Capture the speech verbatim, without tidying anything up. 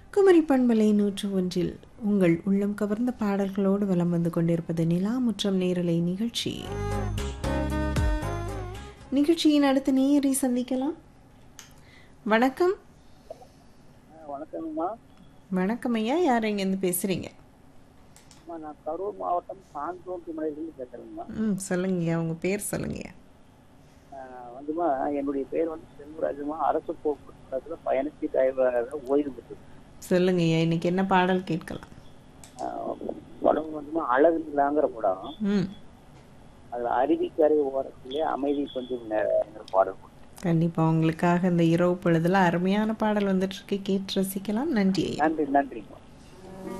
குமரி பண்பலை நூற்று ஒன்றில் உங்கள் உள்ளம் கவர்ந்த பாடல்களோடு வலம் வந்து கொண்டிருப்பது நிலா முற்றம் நேரலை நிகழ்ச்சி. நிகழ்ச்சியின் அடுத்த நேயரை சந்திக்கலாம். வணக்கம். வணக்கம்மா. வணக்கம் ஐயா, யார் எங்கேருந்து பேசுறீங்க? நான் கரூர் மாவட்டம் சாந்தோம் மலையிலிருந்து பேசுறேங்கம்மா. ம் சொல்லுங்கய்யா, உங்க பேர் சொல்லுங்கய்யா. வந்துமா என்னுடைய பேர் வந்து செல்வராஜுமா. அரசு போக்குவரத்துல பயணத்தி டிரைவராக ஓய்வு பெற்று. சொல்லுங்கய்யா, இன்னைக்கு என்ன பாடல் கேட்கலாம்? படம் வந்துமா அழகுலாங்கிற படம். ம் அதுல அருவிக்கரை ஓரத்திலே அமைதி கொஞ்சம் நேரம் பாடல். கண்டிப்பா உங்களுக்காக இந்த இரவு பொழுதுல அருமையான பாடல் வந்துட்டு இருக்கு, கேட்டு ரசிக்கலாம். நன்றி ஐயா. நன்றி நன்றிங்கம்மா.